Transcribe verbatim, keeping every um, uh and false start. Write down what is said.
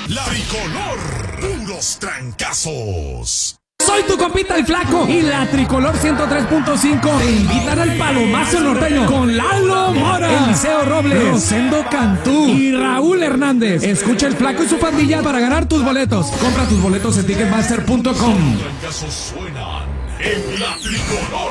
La Tricolor, puros trancazos. Soy tu compita el Flaco y la Tricolor ciento tres punto cinco te invitan al Palomazo Norteño con Lalo Mora, Eliseo Robles, Rosendo Cantú y Raúl Hernández. Escucha el Flaco y su pandilla para ganar tus boletos. Compra tus boletos en ticketmaster punto com. Los trancazos suenan en La Tricolor.